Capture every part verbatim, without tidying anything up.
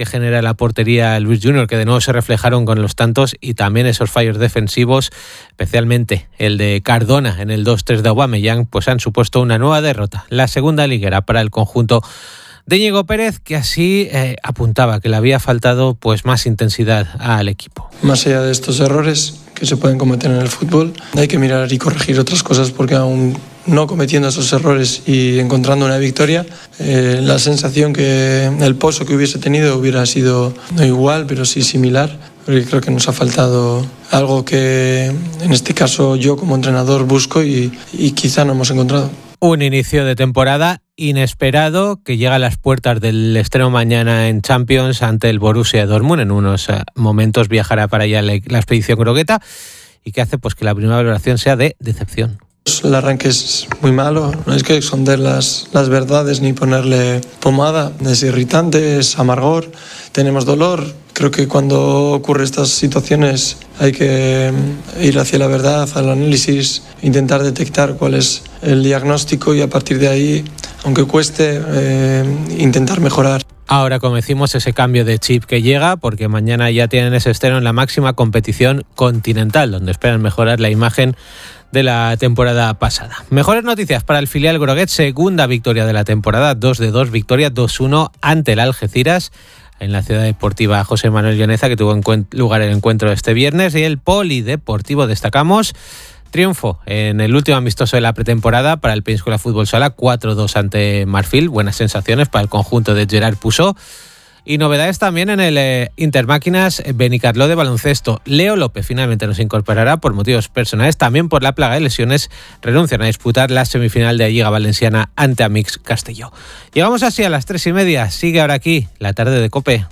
que genera la portería Luis Junior, que de nuevo se reflejaron con los tantos, y también esos fallos defensivos, especialmente el de Cardona en el dos tres de Aubameyang, pues han supuesto una nueva derrota, la segunda liguera para el conjunto de Íñigo Pérez, que así eh, apuntaba que le había faltado pues más intensidad al equipo. Más allá de estos errores que se pueden cometer en el fútbol, hay que mirar y corregir otras cosas, porque aún no cometiendo esos errores y encontrando una victoria, eh, la sensación que el pozo que hubiese tenido hubiera sido no igual, pero sí similar, porque creo que nos ha faltado algo que en este caso yo como entrenador busco y, y quizá no hemos encontrado. Un inicio de temporada inesperado que llega a las puertas del estreno mañana en Champions ante el Borussia Dortmund. En unos momentos viajará para allá la expedición croqueta y que hace pues que la primera valoración sea de decepción. El arranque es muy malo, no hay que esconder las, las verdades ni ponerle pomada, es irritante, es amargor, tenemos dolor. Creo que cuando ocurren estas situaciones hay que ir hacia la verdad, al análisis, intentar detectar cuál es el diagnóstico y a partir de ahí, aunque cueste, eh, intentar mejorar. Ahora, como decimos, ese cambio de chip que llega, porque mañana ya tienen ese estreno en la máxima competición continental, donde esperan mejorar la imagen de la temporada pasada. Mejores noticias para el filial groguet, segunda victoria de la temporada, dos de dos, victoria dos uno ante el Algeciras en la Ciudad Deportiva José Manuel Llaneza, que tuvo lugar el encuentro este viernes, y el Polideportivo, destacamos, triunfo en el último amistoso de la pretemporada para el Peñíscola Fútbol Sala, cuatro dos ante Marfil, buenas sensaciones para el conjunto de Gerard Pusó. Y novedades también en el eh, Intermáquinas Benicarló de baloncesto. Leo López finalmente nos incorporará por motivos personales, también por la plaga de lesiones. Renuncian a disputar la semifinal de la Liga Valenciana ante Amix Castelló. Llegamos así a las tres y media. Sigue ahora aquí la tarde de COPE.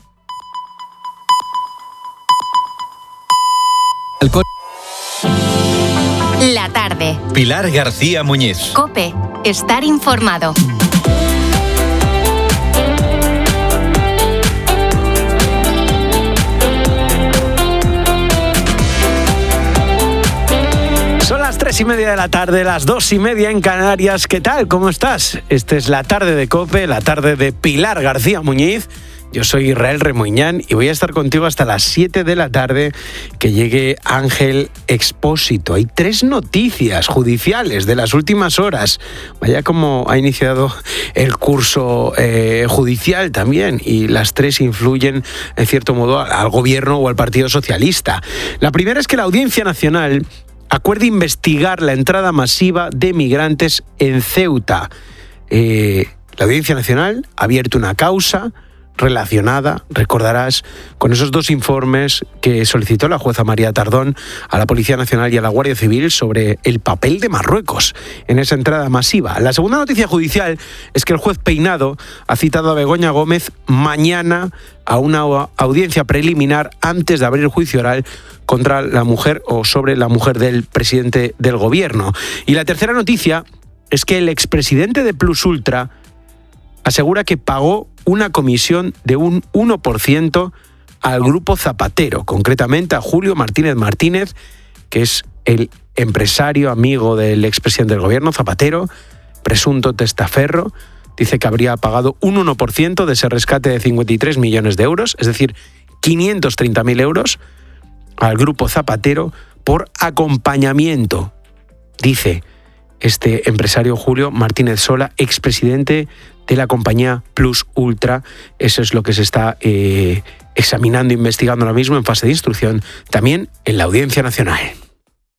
Alcohol. La tarde. Pilar García Muñiz. COPE. Estar informado. Son las tres y media de la tarde, las dos y media en Canarias. ¿Qué tal? ¿Cómo estás? Esta es la tarde de COPE, la tarde de Pilar García Muñiz. Yo soy Israel Remoñán y voy a estar contigo hasta las siete de la tarde, que llegue Ángel Expósito. Hay tres noticias judiciales de las últimas horas. Vaya como ha iniciado el curso eh, judicial también, y las tres influyen en cierto modo al gobierno o al Partido Socialista. La primera es que la Audiencia Nacional acuerda investigar la entrada masiva de migrantes en Ceuta. Eh, la Audiencia Nacional ha abierto una causa relacionada, recordarás, con esos dos informes que solicitó la jueza María Tardón a la Policía Nacional y a la Guardia Civil sobre el papel de Marruecos en esa entrada masiva. La segunda noticia judicial es que el juez Peinado ha citado a Begoña Gómez mañana a una audiencia preliminar antes de abrir el juicio oral contra la mujer o sobre la mujer del presidente del gobierno. Y la tercera noticia es que el expresidente de Plus Ultra asegura que pagó una comisión de un uno por ciento al grupo Zapatero, concretamente a Julio Martínez Martínez, que es el empresario amigo del expresidente del gobierno, Zapatero, presunto testaferro. Dice que habría pagado un uno por ciento de ese rescate de cincuenta y tres millones de euros, es decir, quinientos treinta mil euros, al grupo Zapatero por acompañamiento, dice este empresario Julio Martínez Sola, expresidente de la compañía Plus Ultra. Eso es lo que se está eh, examinando, investigando ahora mismo en fase de instrucción, también en la Audiencia Nacional.